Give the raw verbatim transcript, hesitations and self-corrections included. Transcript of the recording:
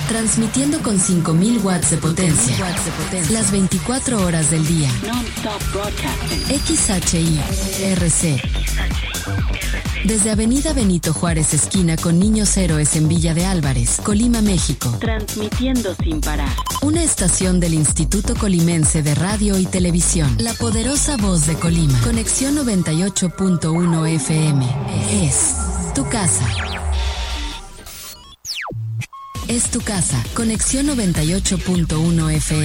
transmitiendo con cinco mil watts de potencia, las veinticuatro horas del día. X H I R C. Desde Avenida Benito Juárez, esquina con Niños Héroes en Villa de Álvarez, Colima, México. Transmitiendo sin parar. Una estación del Instituto Colimense de Radio y Televisión. La poderosa voz de Colima. Conexión noventa y ocho punto uno F M. Es tu casa. Es tu casa. Conexión noventa y ocho punto uno F M.